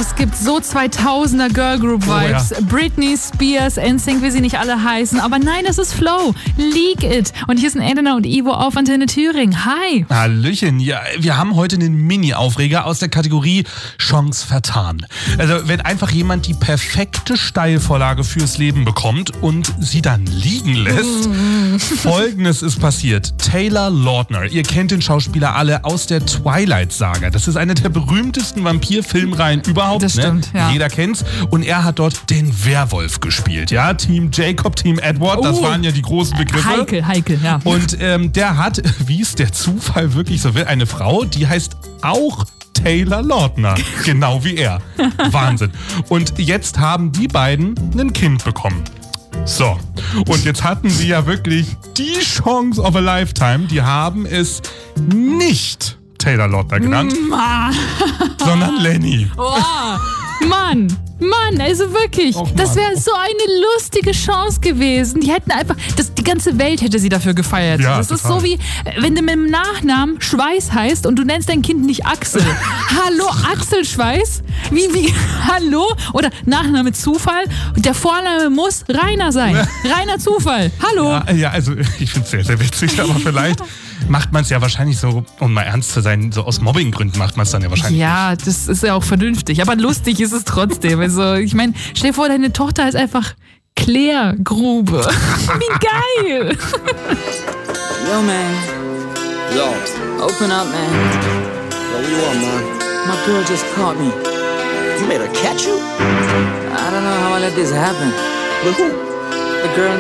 das gibt so 2000er Girl Group Vibes. Ja. Britney Spears, NSYNC, wie sie nicht alle heißen. Aber nein, es ist Flow. Leak It. Und hier sind Elena und Ivo auf Antenne Thüringen. Hi. Hallöchen. Ja, wir haben heute einen Mini-Aufreger aus der Kategorie Chance vertan. Also wenn einfach jemand die perfekte Steilvorlage fürs Leben bekommt und sie dann liegen lässt. Folgendes ist passiert. Taylor Lautner, ihr kennt den Schauspieler alle aus der Twilight-Saga. Das ist eine der berühmtesten Vampir-Filmreihen überhaupt. Das stimmt, ja. Jeder kennt's. Und er hat dort den Werwolf gespielt. Ja, Team Jacob, Team Edward, das waren ja die großen Begriffe. Heikel, ja. Und der hat, wie es der Zufall wirklich so will, eine Frau, die heißt auch Taylor Lautner. Genau wie er. Wahnsinn. Und jetzt haben die beiden ein Kind bekommen. So, und jetzt hatten sie ja wirklich die Chance of a Lifetime. Die haben es nicht Taylor Lautner genannt, sondern Lenny. Oh, Mann, also wirklich, Och, Mann. das wäre so eine lustige Chance gewesen. Die hätten einfach, die ganze Welt hätte sie dafür gefeiert. Ja, das ist total. so wie, wenn du mit dem Nachnamen Schweiß heißt und du nennst dein Kind nicht Axel. Hallo, Axel Schweiß? Wie, hallo? Oder Nachname Zufall? Der Vorname muss Rainer sein. Rainer Zufall. Hallo. Ja, also ich finde es sehr, sehr witzig, aber vielleicht macht man es ja wahrscheinlich so, um mal ernst zu sein, so aus Mobbinggründen macht man es dann ja wahrscheinlich. Ja, das ist ja auch vernünftig. Aber lustig ist es trotzdem. Also, ich meine, stell dir vor, deine Tochter ist einfach Claire Grube. Wie geil! Yo, man. Yo, Open up, man. what you want, man? My girl just caught me. You made her catch you? I don't know how I let this happen. With who? The girl